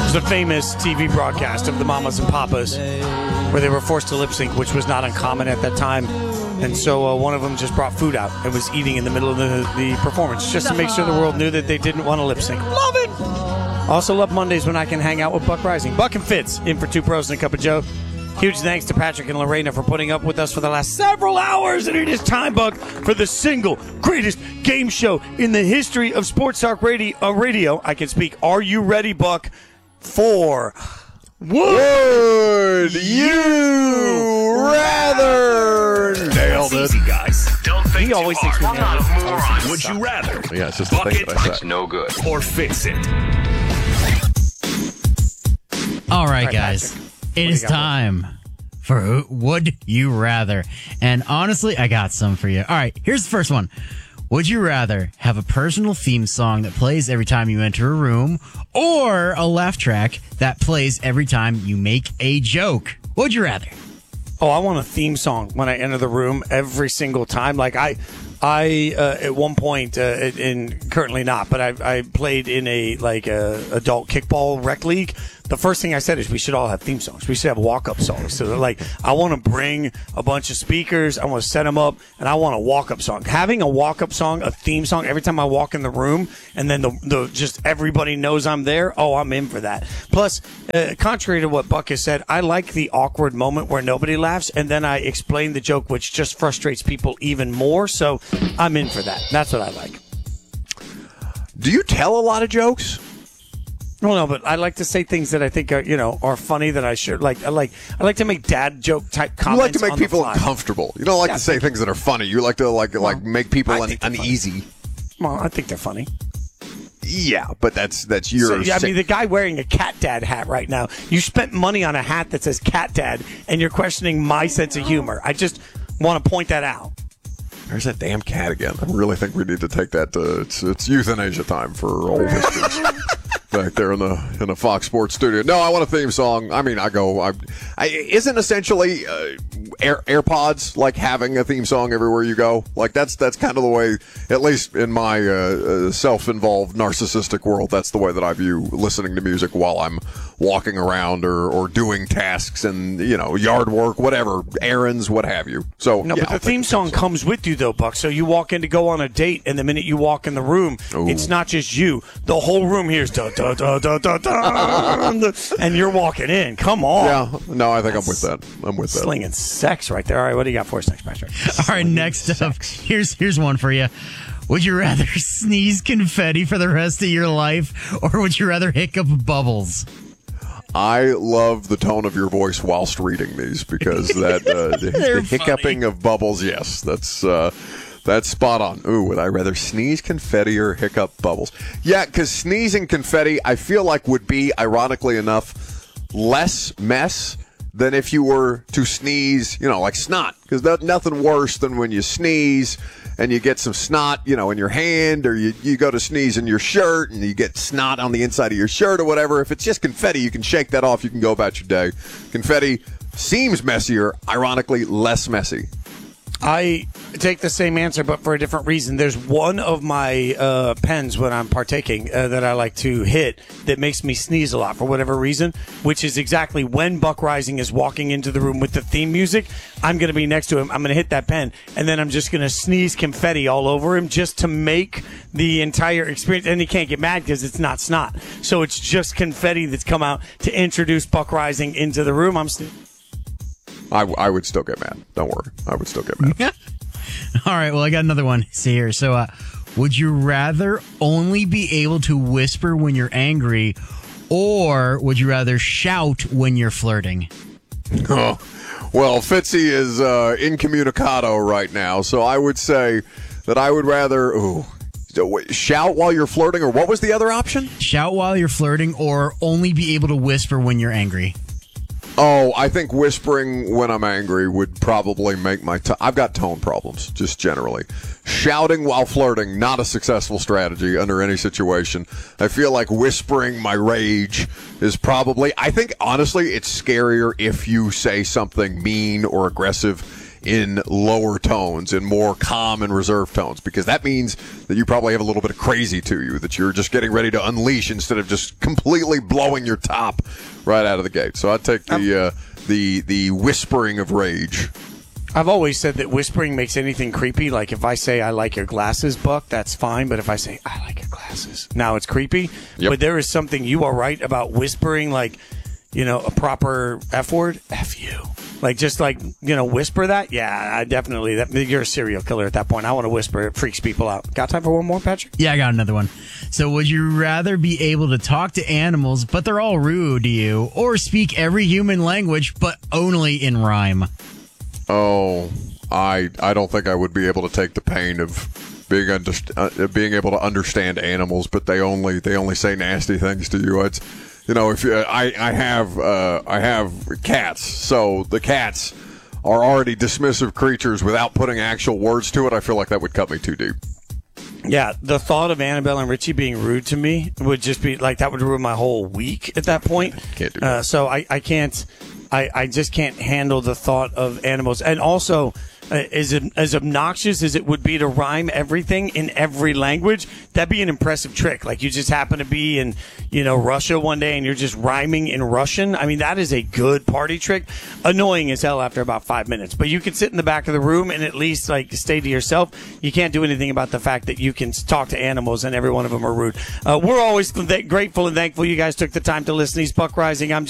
was a famous TV broadcast of the Mamas and Papas where they were forced to lip sync, which was not uncommon at that time. And so one of them just brought food out and was eating in the middle of the performance just to make sure the world knew that they didn't want to lip sync. Love it! Also love Mondays when I can hang out with Buck Rising. Buck and Fitz in for Two Pros and a Cup of Joe. Huge thanks to Patrick and Lorena for putting up with us for the last several hours. And it is time, Buck, for the single greatest game show in the history of Sports Talk Radio. I can speak. Are you ready, Buck, for Would You Rather? Nailed it. Easy, guys. Don't think he always thinks I'm not a moron. Would you rather? Yeah, it's just the thing that I said. It's no good. Or fix it. All right, guys. Patrick. It is time for Would You Rather. And honestly, I got some for you. All right, here's the first one. Would you rather have a personal theme song that plays every time you enter a room or a laugh track that plays every time you make a joke? Would you rather? Oh, I want a theme song when I enter the room every single time. Like I at one point, and currently not, but I played in a adult kickball rec league. The first thing I said is we should all have theme songs. We should have walk-up songs. So I want to bring a bunch of speakers. I want to set them up, and I want a walk-up song. Having a walk-up song, a theme song, every time I walk in the room, and then the just everybody knows I'm there. Oh, I'm in for that. Plus, contrary to what Buck has said, I like the awkward moment where nobody laughs, and then I explain the joke, which just frustrates people even more. So I'm in for that. That's what I like. Do you tell a lot of jokes? No, but I like to say things that I think are funny that I should like. I like to make dad joke type comments. You like to make on the people fly. uncomfortable. You don't like to say things that are funny. You like to make people I think they're uneasy. Well, I think they're funny. Yeah, but that's your. So, I mean, the guy wearing a cat dad hat right now. You spent money on a hat that says cat dad, and you're questioning my sense of humor. I just want to point that out. There's that damn cat again. I really think we need to take that to it's euthanasia time for old histories. Back there in the Fox Sports studio. No, I want a theme song. I mean, isn't essentially AirPods like having a theme song everywhere you go? Like that's kind of the way, at least in my self-involved narcissistic world, that's the way that I view listening to music while I'm walking around or doing tasks and yard work, whatever, errands, what have you. So no, but the theme song comes with you though, Buck. So you walk in to go on a date, and the minute you walk in the room, it's not just you. The whole room hears da da da da da da, and you're walking in. Come on. Yeah, no, I think I'm with that. Slinging sex right there. All right, what do you got for us next, Patrick? All right, next up, here's one for you. Would you rather sneeze confetti for the rest of your life, or would you rather hiccup bubbles? I love the tone of your voice whilst reading these because the hiccuping of bubbles, yes, that's spot on. Ooh, would I rather sneeze confetti or hiccup bubbles? Yeah, because sneezing confetti, I feel like would be, ironically enough, less mess than if you were to sneeze, like snot. Because there's nothing worse than when you sneeze and you get some snot, in your hand, or you go to sneeze in your shirt and you get snot on the inside of your shirt or whatever. If it's just confetti, you can shake that off. You can go about your day. Confetti seems messier, ironically less messy. I take the same answer, but for a different reason. There's one of my pens when I'm partaking that I like to hit that makes me sneeze a lot for whatever reason, which is exactly when Buck Rising is walking into the room with the theme music. I'm going to be next to him. I'm going to hit that pen, and then I'm just going to sneeze confetti all over him just to make the entire experience. And he can't get mad because it's not snot. So it's just confetti that's come out to introduce Buck Rising into the room. I would still get mad. Don't worry. I would still get mad. All right. Well, I got another one. See here. So, would you rather only be able to whisper when you're angry, or would you rather shout when you're flirting? Oh, well, Fitzy is incommunicado right now, so I would say that I would rather shout while you're flirting, or what was the other option? Shout while you're flirting, or only be able to whisper when you're angry. Oh, I think whispering when I'm angry would probably make my I've got tone problems, just generally. Shouting while flirting, not a successful strategy under any situation. I feel like whispering my rage is probably, I think, honestly, it's scarier if you say something mean or aggressive in lower tones, in more calm and reserved tones, because that means that you probably have a little bit of crazy to you, that you're just getting ready to unleash instead of just completely blowing your top right out of the gate. So I'd take the whispering of rage. I've always said that whispering makes anything creepy. Like if I say I like your glasses, Buck, that's fine. But if I say I like your glasses, now it's creepy. Yep. But there is something, you are right about whispering, like, you know, a proper F word, F you. Like just like, you know, whisper that. Yeah, I definitely. You're a serial killer at that point. I want to whisper. It freaks people out. Got time for one more, Patrick? Yeah, I got another one. So would you rather be able to talk to animals, but they're all rude to you, or speak every human language, but only in rhyme? Oh, I don't think I would be able to take the pain of being able to understand animals, but they only say nasty things to you. It's, you know, if I have cats, so the cats are already dismissive creatures without putting actual words to it. I feel like that would cut me too deep. Yeah, the thought of Annabelle and Richie being rude to me would just be like, that would ruin my whole week at that point. Can't do that. So I can't. I just can't handle the thought of animals. And also, as obnoxious as it would be to rhyme everything in every language, that'd be an impressive trick. Like you just happen to be in, you know, Russia one day and you're just rhyming in Russian. I mean, that is a good party trick. Annoying as hell after about 5 minutes. But you can sit in the back of the room and at least like stay to yourself. You can't do anything about the fact that you can talk to animals and every one of them are rude. We're always grateful and thankful you guys took the time to listen to these Buck Rising. I'm